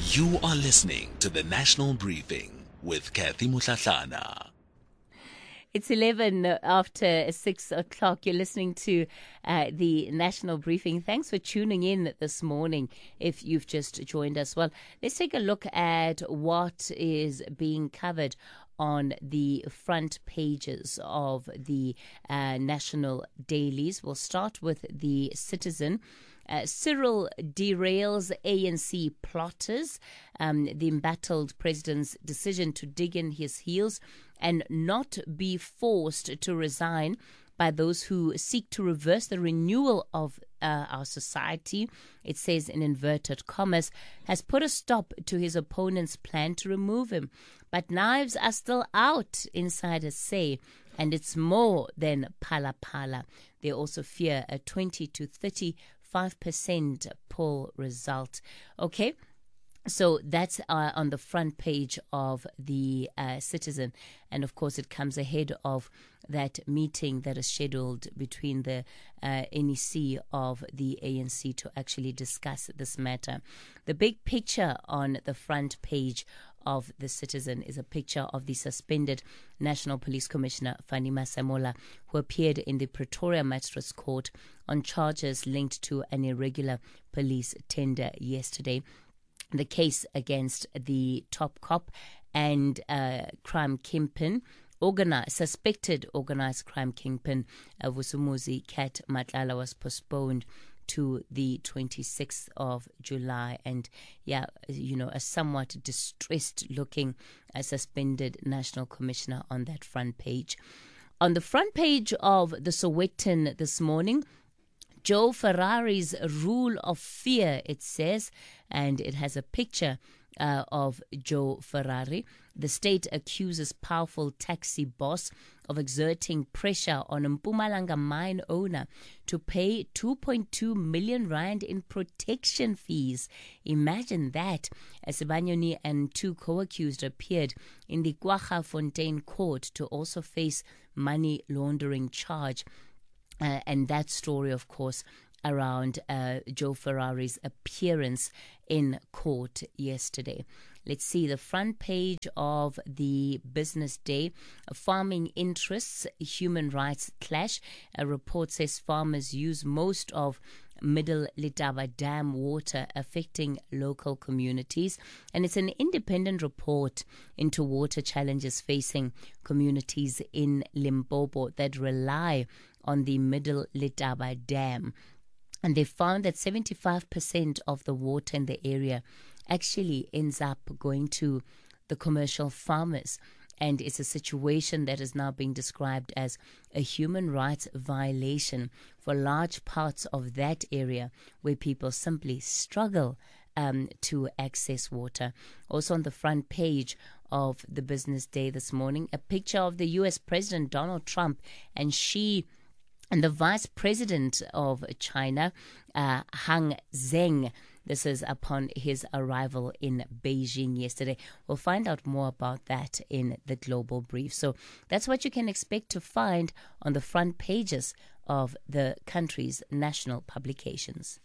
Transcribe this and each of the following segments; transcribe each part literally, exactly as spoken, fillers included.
You are listening to the National Briefing with Kathy Mutlatlana. It's eleven after six o'clock. You're listening to uh, the National Briefing. Thanks for tuning in this morning if you've just joined us. Well, let's take a look at what is being covered on the front pages of the uh, national dailies. We'll start with the Citizen. Uh, Cyril derails A N C plotters. Um, the embattled president's decision to dig in his heels and not be forced to resign by those who seek to reverse the renewal of uh, our society, it says in inverted commas, has put a stop to his opponent's plan to remove him. But knives are still out, insiders say, and it's more than pala pala. They also fear a twenty to thirty-five percent poll result. Okay. So that's uh, on the front page of the uh, Citizen. And of course, it comes ahead of that meeting that is scheduled between the uh, N E C of the A N C to actually discuss this matter. The big picture on the front page of the Citizen is a picture of the suspended National Police Commissioner Fani Masemola, who appeared in the Pretoria Magistrates Court on charges linked to an irregular police tender yesterday. The case against the top cop and uh, crime kingpin, organized, suspected organized crime kingpin uh, Vusumuzi Cat Matlala was postponed to the twenty-sixth of July. And yeah, you know, a somewhat distressed looking uh, suspended national commissioner on that front page. On the front page of the Sowetan this morning, Joe Ferrari's Rule of Fear, it says, and it has a picture uh, of Joe Ferrari. The state accuses powerful taxi boss of exerting pressure on a Mpumalanga mine owner to pay two point two million rand in protection fees. Imagine that. Sibanyoni and two co-accused appeared in the Kwaggafontein court to also face money laundering charge. Uh, and that story, of course, around uh, Joe Ferrari's appearance in court yesterday. Let's see the front page of the Business Day. Farming interests, human rights clash. A report says farmers use most of Middle Letaba Dam water, affecting local communities. And it's an independent report into water challenges facing communities in Limpopo that rely on the Middle Letaba Dam. And they found that seventy-five percent of the water in the area actually ends up going to the commercial farmers. And it's a situation that is now being described as a human rights violation for large parts of that area where people simply struggle um, to access water. Also on the front page of the Business Day this morning, a picture of the U S President Donald Trump and Xi and the Vice President of China, uh, Hang Zheng. This is upon his arrival in Beijing yesterday. We'll find out more about that in the Global Brief. So that's what you can expect to find on the front pages of the country's national publications.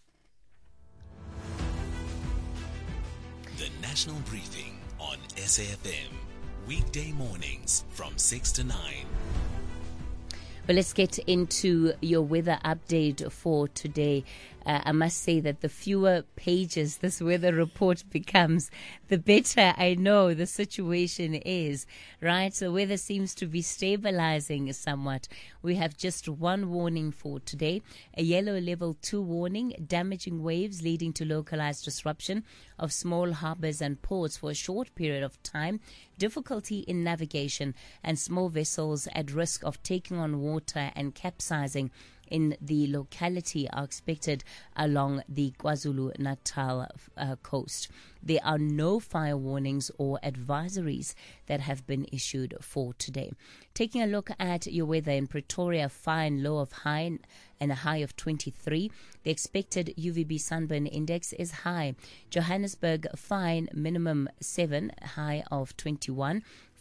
The National Briefing on S A F M. Weekday mornings from six to nine. But let's get into your weather update for today. Uh, I must say that the fewer pages this weather report becomes, the better I know the situation is, right? So weather seems to be stabilizing somewhat. We have just one warning for today, a yellow level two warning, damaging waves leading to localized disruption of small harbors and ports for a short period of time, difficulty in navigation, and small vessels at risk of taking on water and capsizing in the locality are expected along the KwaZulu-Natal uh, coast. There are no fire warnings or advisories that have been issued for today. Taking a look at your weather in Pretoria, fine low of high and a high of twenty-three. The expected U V B sunburn index is high. Johannesburg, fine, minimum seven, high of twenty-one.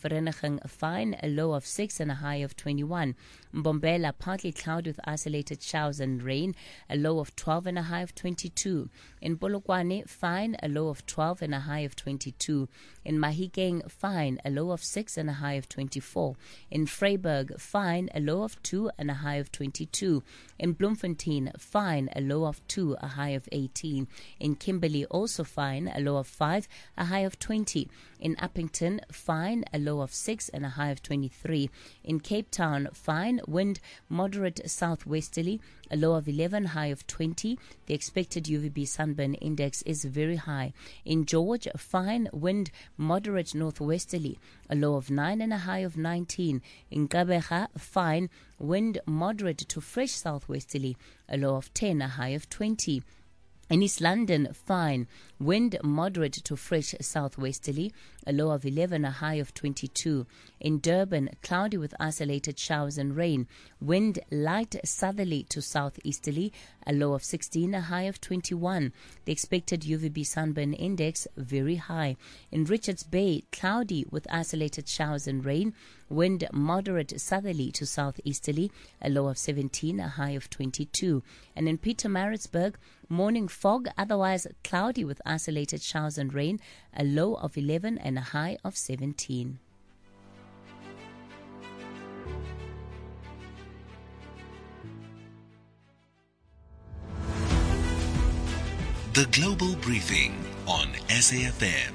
Vereeniging fine, a low of six and a high of twenty-one. Mbombela, partly cloudy with isolated showers and rain, a low of twelve and a high of twenty-two. In Polokwane, fine, a low of twelve and a high of twenty-two. In Mahikeng, fine, a low of six and a high of twenty-four. In Vryburg, fine, a low of two and a high of twenty-two. In Bloemfontein, fine, a low of two, a high of eighteen. In Kimberley, also fine, a low of five, a high of twenty. In Uppington, fine, a low of six and a high of twenty-three. In Cape Town, fine, wind moderate southwesterly, a low of eleven, high of twenty. The expected U V B sunburn index is very high. In George, fine, wind moderate northwesterly, a low of nine and a high of nineteen. In Gqeberha, fine, wind moderate to fresh southwesterly, a low of ten, a high of twenty. In East London, fine, wind moderate to fresh southwesterly, a low of eleven, a high of twenty-two. In Durban, cloudy with isolated showers and rain, wind light southerly to southeasterly, a low of sixteen, a high of twenty-one. The expected U V B sunburn index very high. In Richards Bay, cloudy with isolated showers and rain, wind moderate southerly to southeasterly, a low of seventeen, a high of twenty-two. And in Pietermaritzburg, morning fog, otherwise cloudy with isolated showers and rain, a low of eleven and a high of seventeen. The Global Briefing on S A F M.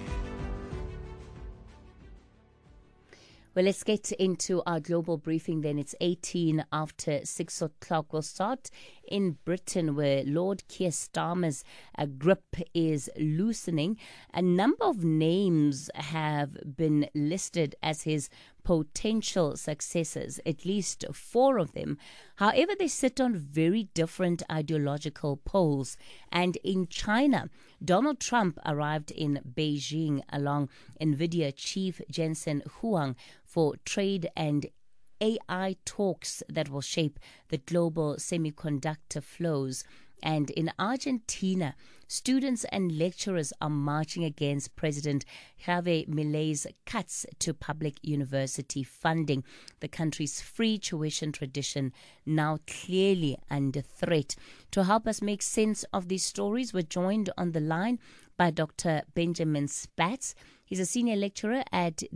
Well, let's get into our global briefing then. It's eighteen after six o'clock. We'll start in Britain, where Lord Keir Starmer's uh, grip is loosening. A number of names have been listed as his potential successors, at least four of them. However, they sit on very different ideological poles. And in China, Donald Trump arrived in Beijing along NVIDIA chief Jensen Huang for trade and A I talks that will shape the global semiconductor flows. And in Argentina, students and lecturers are marching against President Javier Milei's cuts to public university funding. The country's free tuition tradition now clearly under threat. To help us make sense of these stories, we're joined on the line by Doctor Benjamin Spatz. He's a senior lecturer at